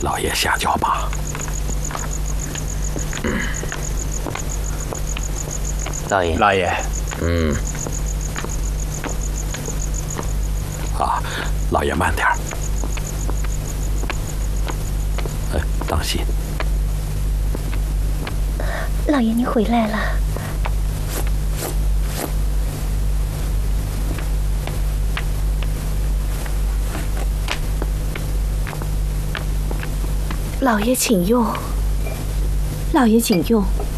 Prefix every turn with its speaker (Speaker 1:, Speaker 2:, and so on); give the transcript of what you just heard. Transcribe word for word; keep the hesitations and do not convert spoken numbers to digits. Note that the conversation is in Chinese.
Speaker 1: 老爷下轿吧。嗯，
Speaker 2: 老爷，
Speaker 3: 老爷，
Speaker 1: 嗯，啊，老爷慢点儿，哎，当心。
Speaker 4: 老爷，您回来了。老爷请用。老爷请用。